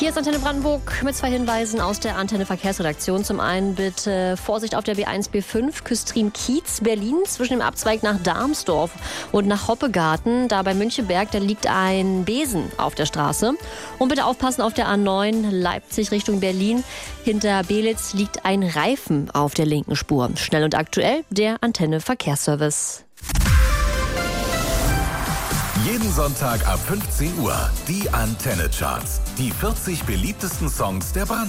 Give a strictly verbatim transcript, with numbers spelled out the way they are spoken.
Hier ist Antenne Brandenburg mit zwei Hinweisen aus der Antenne Verkehrsredaktion. Zum einen bitte Vorsicht auf der B eins B fünf Küstrin-Kiez Berlin zwischen dem Abzweig nach Darmsdorf und nach Hoppegarten. Da bei Münchenberg, da liegt ein Besen auf der Straße. Und bitte aufpassen auf der A neun Leipzig Richtung Berlin. Hinter Belitz liegt ein Reifen auf der linken Spur. Schnell und aktuell der Antenne Verkehrsservice. Jeden Sonntag ab fünfzehn Uhr die Antenne Charts. Die vierzig beliebtesten Songs der Brandenburg.